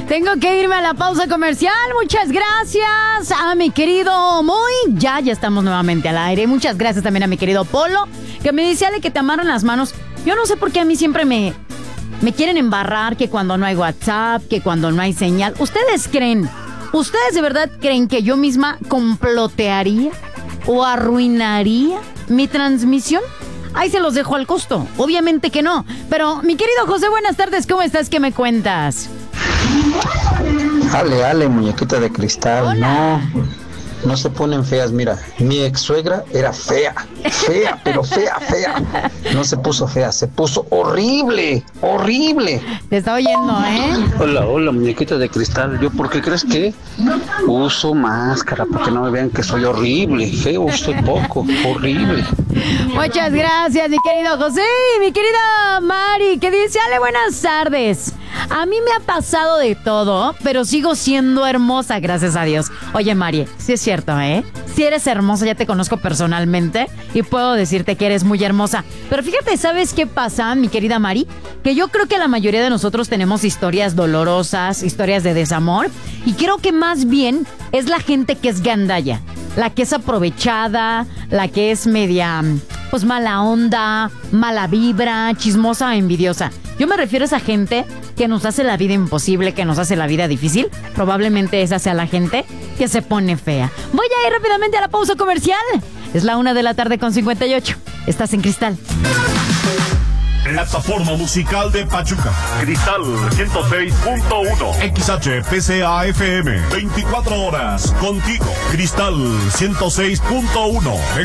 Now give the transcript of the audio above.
Tengo que irme a la pausa comercial. Muchas gracias a mi querido Moy. Ya estamos nuevamente al aire. Muchas gracias también a mi querido Polo, que me dice, Ale, que te amaron las manos. Yo no sé por qué a mí siempre me quieren embarrar, que cuando no hay WhatsApp, que cuando no hay señal. ¿Ustedes de verdad creen que yo misma complotearía o arruinaría mi transmisión? Ahí se los dejo al costo. Obviamente que no. Pero, mi querido José, buenas tardes. ¿Cómo estás? ¿Qué me cuentas? Ale, muñequita de cristal. Hola. No se ponen feas. Mira, mi ex suegra era fea, pero fea. No se puso fea, se puso horrible. Te está oyendo, ¿eh? Hola, muñequita de cristal. ¿Yo por qué crees que uso máscara? Porque no me vean que soy horrible, feo, soy poco, horrible. Muchas gracias, mi querido José. Mi querida Mari, que dice, Ale, buenas tardes. A mí me ha pasado de todo, pero sigo siendo hermosa, gracias a Dios. Oye, Mari, sí es cierto, ¿eh? Si eres hermosa, ya te conozco personalmente y puedo decirte que eres muy hermosa. Pero fíjate, ¿sabes qué pasa, mi querida Mari? Que yo creo que la mayoría de nosotros tenemos historias dolorosas, historias de desamor, y creo que más bien es la gente que es gandalla, la que es aprovechada, la que es media, pues mala onda, mala vibra, chismosa o envidiosa. Yo me refiero a esa gente que nos hace la vida imposible, que nos hace la vida difícil. Probablemente esa sea la gente que se pone fea. Voy a ir rápidamente a la pausa comercial. Es la 1:58 p.m. Estás en Cristal. Plataforma musical de Pachuca. Cristal 106.1. XHPCA FM. 24 horas contigo. Cristal 106.1.